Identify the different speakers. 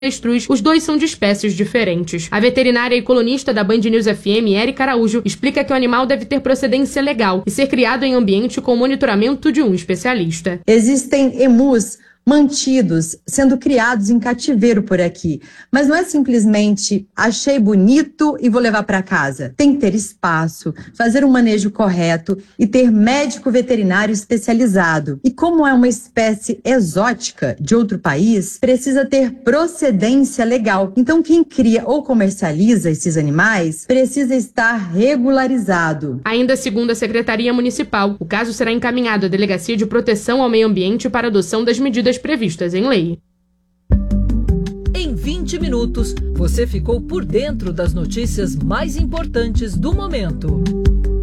Speaker 1: avestruz, os dois são de espécies diferentes. A veterinária e colunista da Band News FM, Érica Araújo, explica que o animal deve ter procedência legal e ser criado em ambiente com monitoramento de um especialista.
Speaker 2: Existem emus mantidos, sendo criados em cativeiro por aqui. Mas não é simplesmente achei bonito e vou levar para casa. Tem que ter espaço, fazer um manejo correto e ter médico veterinário especializado. E como é uma espécie exótica de outro país, precisa ter procedência legal. Então quem cria ou comercializa esses animais precisa estar regularizado.
Speaker 1: Ainda segundo a Secretaria Municipal, o caso será encaminhado à Delegacia de Proteção ao Meio Ambiente para adoção das medidas previstas em lei.
Speaker 3: Em 20 minutos, você ficou por dentro das notícias mais importantes do momento.